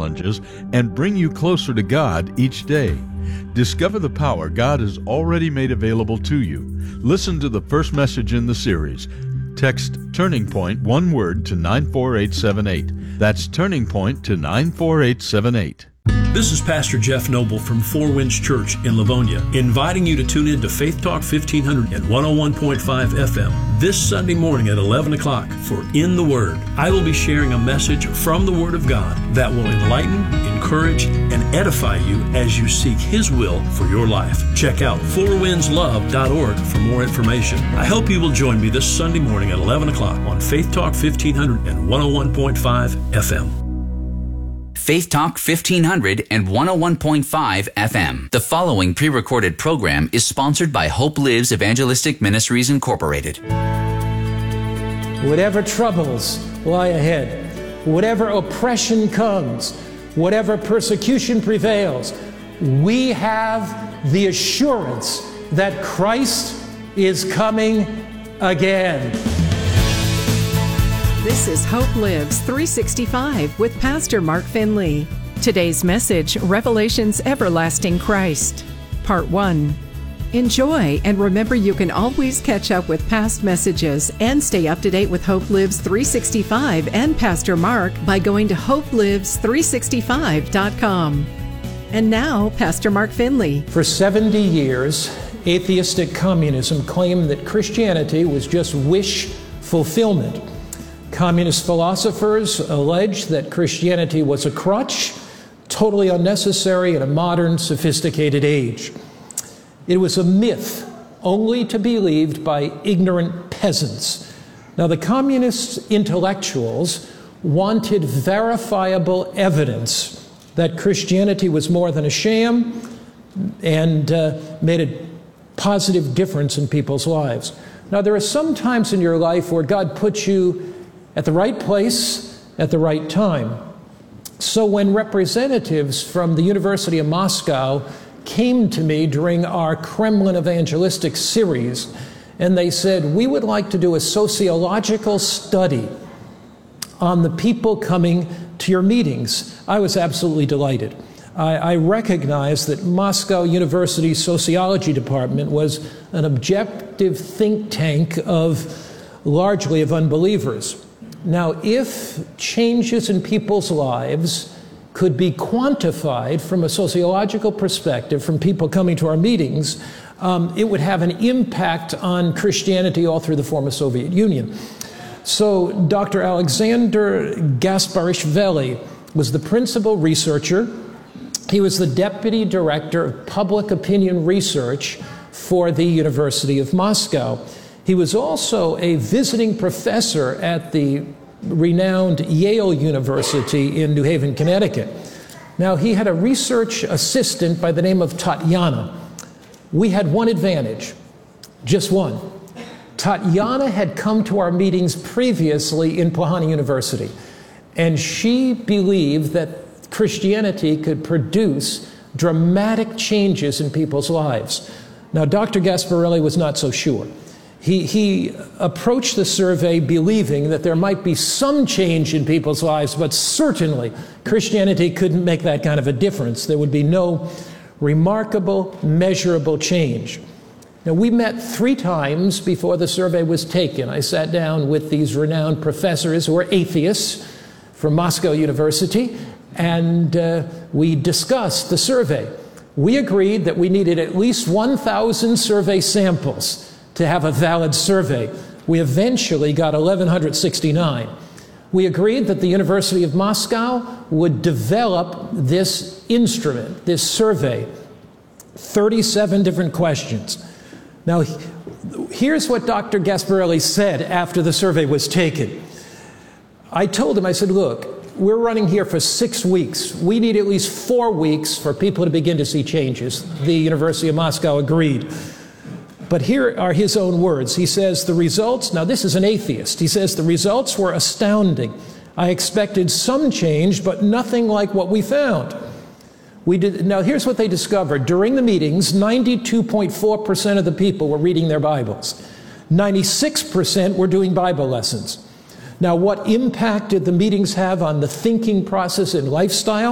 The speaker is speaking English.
challenges and bring you closer to God each day. Discover the power God has already made available to you. Listen to the first message in the series. Text Turning Point, one word, to 94878. That's Turning Point to 94878. This is Pastor Jeff Noble from Four Winds Church in Livonia, inviting you to tune in to Faith Talk 1500 and 101.5 FM this Sunday morning at 11 o'clock for In the Word. I will be sharing a message from the Word of God that will enlighten, encourage, and edify you as you seek His will for your life. Check out fourwindslove.org for more information. I hope you will join me this Sunday morning at 11 o'clock on Faith Talk 1500 and 101.5 FM. Faith Talk 1500 and 101.5 FM. The following pre-recorded program is sponsored by Hope Lives Evangelistic Ministries Incorporated. Whatever troubles lie ahead, whatever oppression comes, whatever persecution prevails, we have the assurance that Christ is coming again. This is Hope Lives 365 with Pastor Mark Finley. Today's message, Revelation's Everlasting Christ. Part 1. Enjoy and remember you can always catch up with past messages and stay up to date with Hope Lives 365 and Pastor Mark by going to hopelives365.com. And now, Pastor Mark Finley. For 70 years, atheistic communism claimed that Christianity was just wish fulfillment. Communist philosophers alleged that Christianity was a crutch, totally unnecessary in a modern, sophisticated age. It was a myth only to be believed by ignorant peasants. Now, the communist intellectuals wanted verifiable evidence that Christianity was more than a sham and made a positive difference in people's lives. Now, there are some times in your life where God puts you at the right place at the right time. So when representatives from the University of Moscow came to me during our Kremlin evangelistic series, and they said, we would like to do a sociological study on the people coming to your meetings, I was absolutely delighted. I recognized that Moscow University's sociology department was an objective think tank largely of unbelievers. Now, if changes in people's lives could be quantified from a sociological perspective from people coming to our meetings, it would have an impact on Christianity all through the former Soviet Union. So Dr. Alexander Gasparishvili was the principal researcher. He was the deputy director of public opinion research for the University of Moscow. He was also a visiting professor at the renowned Yale University in New Haven, Connecticut. Now, he had a research assistant by the name of Tatiana. We had one advantage, just one. Tatiana had come to our meetings previously in Plahani University, and she believed that Christianity could produce dramatic changes in people's lives. Now, Dr. Gasparelli was not so sure. He approached the survey believing that there might be some change in people's lives, but certainly Christianity couldn't make that kind of a difference. There would be no remarkable, measurable change. Now, we met 3 times before the survey was taken. I sat down with these renowned professors who are atheists from Moscow University, and we discussed the survey. We agreed that we needed at least 1,000 survey samples to have a valid survey. We eventually got 1,169. We agreed that the University of Moscow would develop this instrument, this survey, 37 different questions. Now, here's what Dr. Gasparelli said after the survey was taken. I told him, I said, look, we're running here for 6 weeks. We need at least 4 weeks for people to begin to see changes. The University of Moscow agreed. But here are his own words. He says, the results, now this is an atheist, he says, the results were astounding. I expected some change, but nothing like what we found. Now here's what they discovered. During the meetings, 92.4% of the people were reading their Bibles. 96% were doing Bible lessons. Now, what impact did the meetings have on the thinking process and lifestyle?